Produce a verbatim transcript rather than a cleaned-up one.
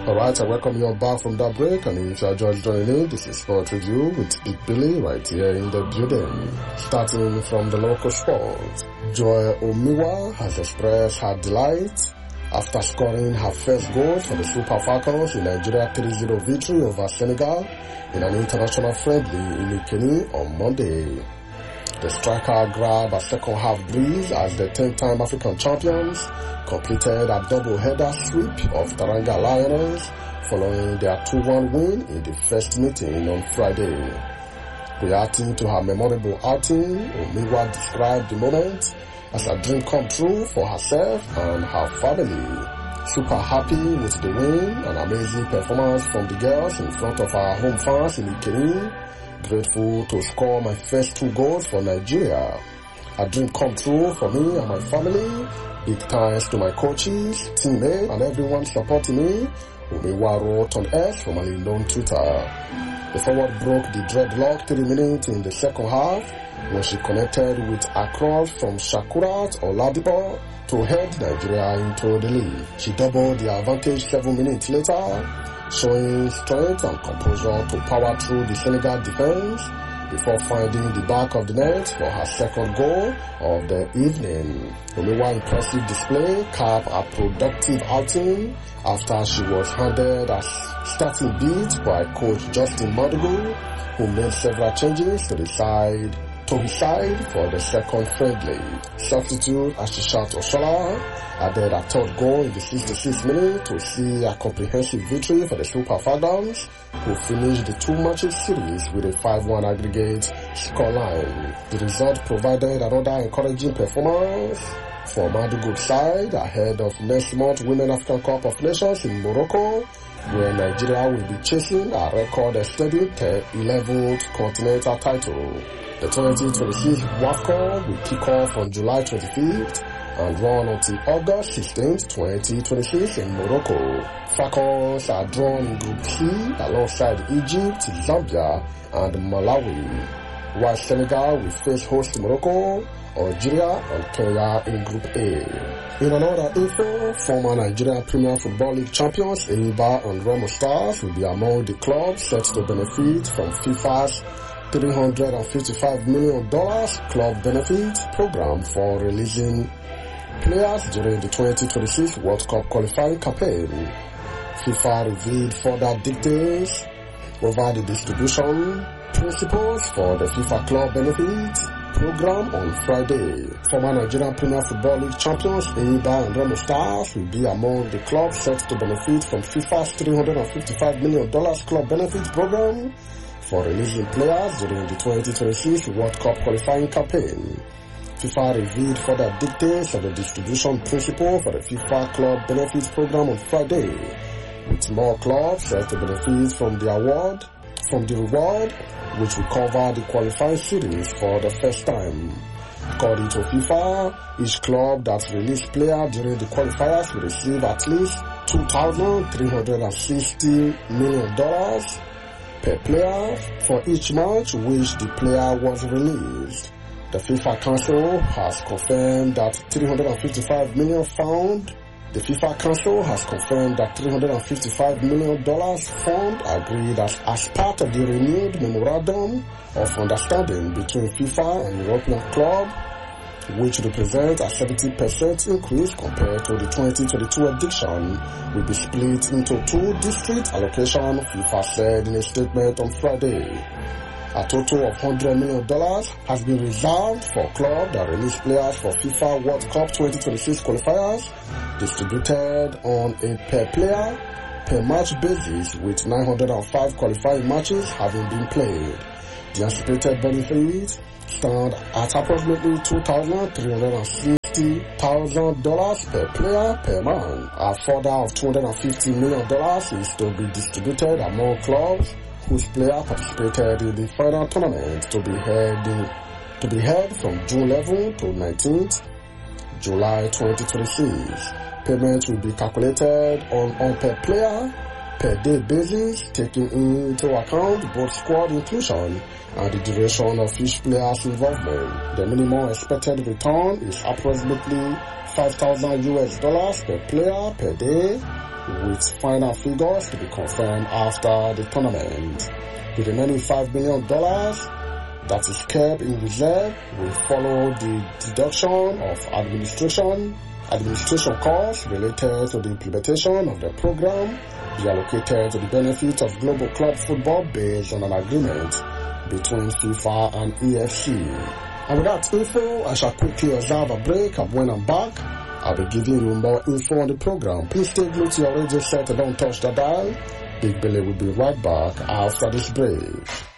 Alright, I welcome you all back from that break, and if you are just joining in, this is Sport Review with Big Billy right here in the building. Starting from the local sport, Joy Omiwa has expressed her delight after scoring her first goal for the Super Falcons in Nigeria three zero victory over Senegal in an international friendly in Ikeni on Monday. The striker grabbed a second half breeze as the ten-time African champions completed a double-header sweep of Taranga Lions following their two one win in the first meeting on Friday. Reacting to her memorable outing, Omiwa described the moment as a dream come true for herself and her family. Super happy with the win, an amazing performance from the girls in front of our home fans in Ikeni. Grateful to score my first two goals for Nigeria. A dream come true for me and my family. Big thanks to my coaches, teammates, and everyone supporting me. Omiwa wrote on X, formerly known Twitter. The forward broke the dreadlock three minutes in the second half when she connected with a cross from Shakurat Oladipo to head Nigeria into the lead. She doubled the advantage seven minutes later, showing strength and composure to power through the Senegal defense before finding the back of the net for her second goal of the evening. Omiwa's impressive display capped a productive outing after she was handed a starting beat by coach Justin Madugu, who made several changes to the side to his side for the second friendly. Substitute Ashishat Oshola added a third goal in the sixty-sixth minute to see a comprehensive victory for the Super Falcons, who finished the two matches series with a five one aggregate scoreline. The result provided another encouraging performance for Madugu's side ahead of next month's Women African Cup of Nations in Morocco, where Nigeria will be chasing a record-extending eleventh continental title. The twenty twenty-six WAFCON will kick off on July twenty-fifth and run until August sixteenth, twenty twenty-six in Morocco. Falcons are drawn in Group C alongside Egypt, Zambia, and Malawi, while Senegal will face host Morocco, Algeria, and Kenya in Group A. In another info, former Nigeria Premier Football League champions Enyimba and Remo Stars will be among the clubs set to benefit from FIFA's three hundred fifty-five million dollars club benefit program for releasing players during the twenty twenty-six World Cup qualifying campaign. FIFA revealed further details over the distribution principles for the FIFA club benefit program on Friday. Former Nigerian Premier Football League champions Enyimba and Remo Stars will be among the clubs set to benefit from FIFA's three hundred fifty-five million dollars club benefit program for releasing players during the twenty twenty-six World Cup qualifying campaign. FIFA revealed further details of the distribution principle for the FIFA Club Benefits Program on Friday, with more clubs set to benefit from the award, from the reward, which will cover the qualifying series for the first time. According to FIFA, each club that released players during the qualifiers will receive at least two thousand three hundred sixty million dollars per player for each match which the player was released. The FIFA Council has confirmed that three hundred fifty-five million found. The FIFA Council has confirmed that three hundred fifty-five million dollars fund agreed as, as part of the renewed memorandum of understanding between FIFA and European Club, which represents a seventy percent increase compared to the twenty twenty-two edition, will be split into two district allocations, FIFA said in a statement on Friday. A total of one hundred million dollars has been reserved for clubs that release players for FIFA World Cup twenty twenty-six qualifiers, distributed on a per-player, per-match basis, with nine hundred five qualifying matches having been played. The anticipated benefit stand at approximately two thousand three hundred sixty thousand dollars per player per month. A further of two hundred fifty million dollars is to be distributed among clubs whose player participated in the final tournament to be held in, to be held from June eleventh to nineteenth, July twenty twenty-six. Payment will be calculated on on per player per day basis, taking into account both squad inclusion and the duration of each player's involvement. The minimum expected return is approximately five thousand U S dollars per player per day, with final figures to be confirmed after the tournament. The remaining five million dollars that is kept in reserve will follow the deduction of administration administration costs related to the implementation of the program, be allocated to the benefit of global club football based on an agreement between FIFA and E F C. And with that info, I shall quickly observe a break, and when I'm back, I'll be giving you more info on the program. Please stay glued to your radio set and don't touch the dial. Big Billy will be right back after this break.